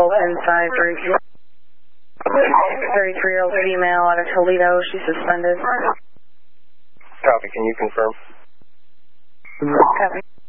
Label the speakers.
Speaker 1: both inside. 33-year-old female out of Toledo. She's suspended.
Speaker 2: Copy. Can you confirm?
Speaker 1: Copy.